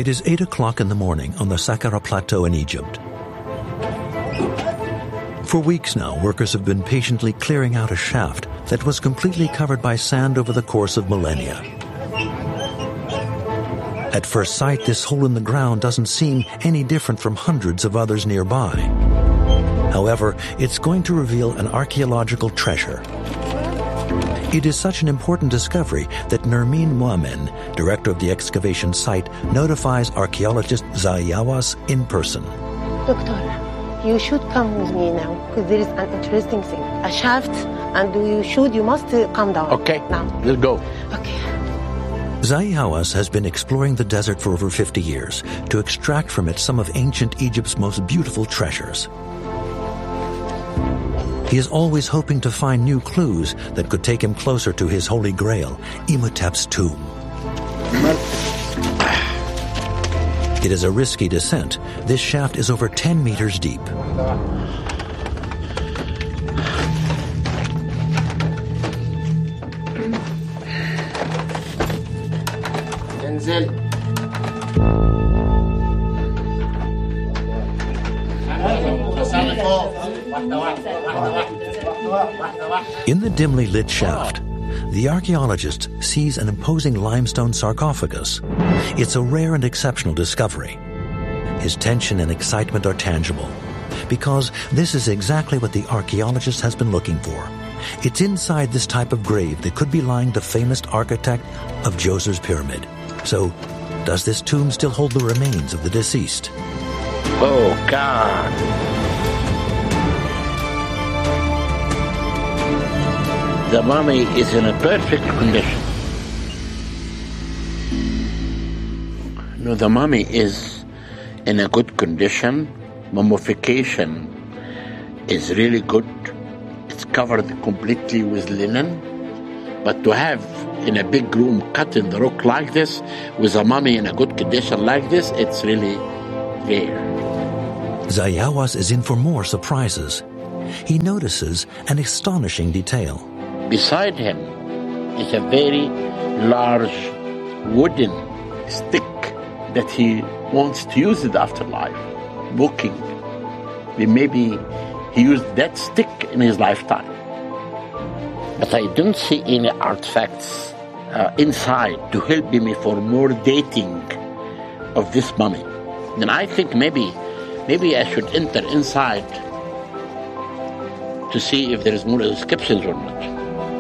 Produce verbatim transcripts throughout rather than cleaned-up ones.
It is eight o'clock in the morning on the Saqqara Plateau in Egypt. For weeks now, workers have been patiently clearing out a shaft that was completely covered by sand over the course of millennia. At first sight, this hole in the ground doesn't seem any different from hundreds of others nearby. However, it's going to reveal an archaeological treasure. It is such an important discovery that Nermeen Moamen, director of the excavation site, notifies archaeologist Zahi Hawass in person. Doctor, you should come with me now, because there is an interesting thing. A shaft, and you should, you must come down. Okay, now. Let's go. Okay. Zahi Hawass has been exploring the desert for over fifty years to extract from it some of ancient Egypt's most beautiful treasures. He is always hoping to find new clues that could take him closer to his holy grail, Imhotep's tomb. It is a risky descent. This shaft is over ten meters deep. In the dimly lit shaft, the archaeologist sees an imposing limestone sarcophagus. It's a rare and exceptional discovery. His tension and excitement are tangible, because this is exactly what the archaeologist has been looking for. It's inside this type of grave that could be lying the famous architect of Djoser's pyramid. So, does this tomb still hold the remains of the deceased? Oh, God. The mummy is in a perfect condition. No, the mummy is in a good condition. Mummification is really good. It's covered completely with linen. But to have in a big room cut in the rock like this, with a mummy in a good condition like this, it's really rare. Zahi Hawass is in for more surprises. He notices an astonishing detail. Beside him is a very large wooden stick that he wants to use in the afterlife, walking. Maybe he used that stick in his lifetime. But I don't see any artifacts uh, inside to help me for more dating of this mummy. Then I think maybe, maybe I should enter inside to see if there is more inscriptions or not.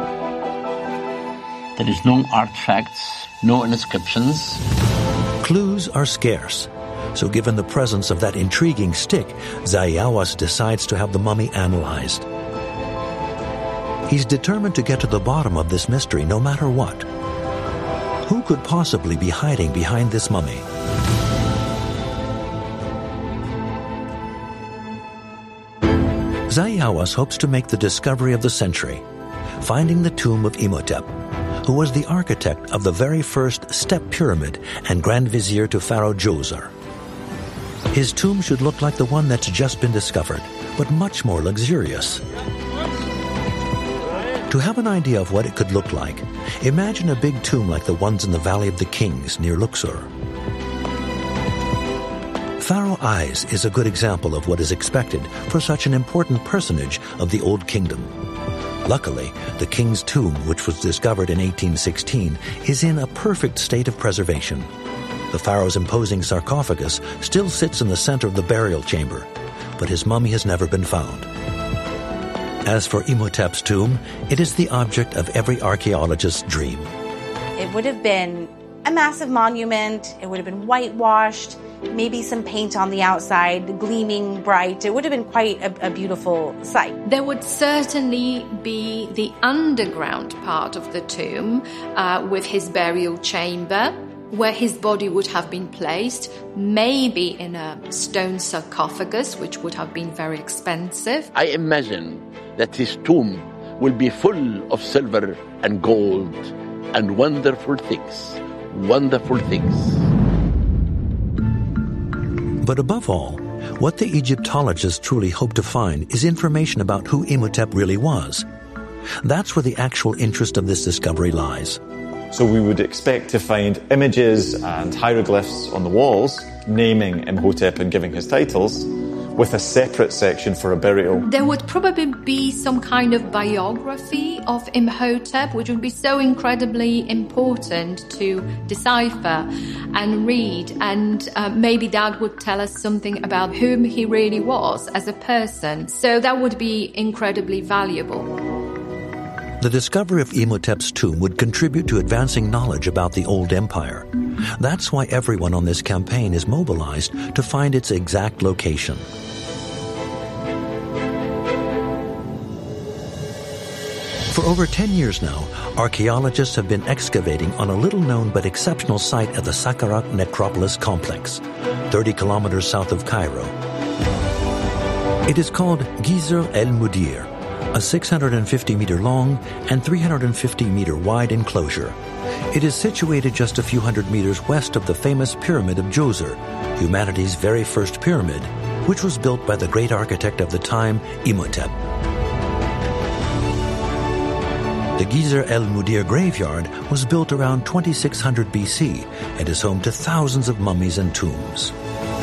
There is no artifacts, no inscriptions. Clues are scarce, so given the presence of that intriguing stick, Zahi Hawass decides to have the mummy analyzed. He's determined to get to the bottom of this mystery no matter what. Who could possibly be hiding behind this mummy? Zahi Hawass hopes to make the discovery of the century, finding the tomb of Imhotep, who was the architect of the very first step pyramid and Grand Vizier to Pharaoh Djoser. His tomb should look like the one that's just been discovered, but much more luxurious. To have an idea of what it could look like, imagine a big tomb like the ones in the Valley of the Kings near Luxor. Pharaoh Ayes is a good example of what is expected for such an important personage of the Old Kingdom. Luckily, the king's tomb, which was discovered in eighteen sixteen, is in a perfect state of preservation. The pharaoh's imposing sarcophagus still sits in the center of the burial chamber, but his mummy has never been found. As for Imhotep's tomb, it is the object of every archaeologist's dream. It would have been a massive monument. It would have been whitewashed, maybe some paint on the outside, gleaming bright. It would have been quite a, a beautiful sight. There would certainly be the underground part of the tomb uh, with his burial chamber, where his body would have been placed, maybe in a stone sarcophagus, which would have been very expensive. I imagine that his tomb will be full of silver and gold and wonderful things, wonderful things. But above all, what the Egyptologists truly hope to find is information about who Imhotep really was. That's where the actual interest of this discovery lies. So we would expect to find images and hieroglyphs on the walls naming Imhotep and giving his titles, with a separate section for a burial. There would probably be some kind of biography of Imhotep, which would be so incredibly important to decipher and read, and uh, maybe that would tell us something about whom he really was as a person. So that would be incredibly valuable. The discovery of Imhotep's tomb would contribute to advancing knowledge about the old empire. That's why everyone on this campaign is mobilized to find its exact location. For over ten years now, archaeologists have been excavating on a little-known but exceptional site at the Saqqara Necropolis complex, thirty kilometers south of Cairo. It is called Ghizr el-Mudir, a six hundred fifty meter long and three hundred fifty meter wide enclosure. It is situated just a few hundred meters west of the famous Pyramid of Djoser, humanity's very first pyramid, which was built by the great architect of the time, Imhotep. The Ghizr el-Mudir graveyard was built around twenty-six hundred B C and is home to thousands of mummies and tombs.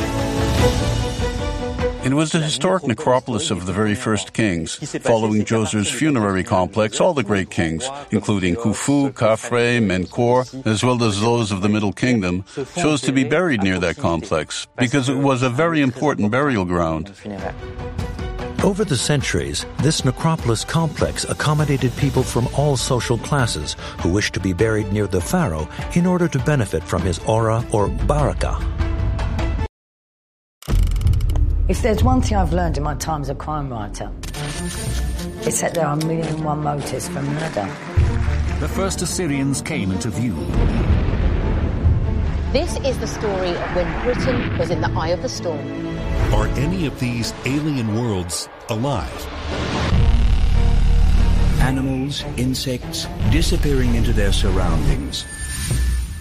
It was the historic necropolis of the very first kings. Following Djoser's funerary complex, all the great kings, including Khufu, Khafre, Menkaure, as well as those of the Middle Kingdom, chose to be buried near that complex because it was a very important burial ground. Over the centuries, this necropolis complex accommodated people from all social classes who wished to be buried near the pharaoh in order to benefit from his aura or barakah. If there's one thing I've learned in my time as a crime writer, it's that there are a million and one motives for murder. The first Assyrians came into view. This is the story of when Britain was in the eye of the storm. Are any of these alien worlds alive? Animals, insects, disappearing into their surroundings.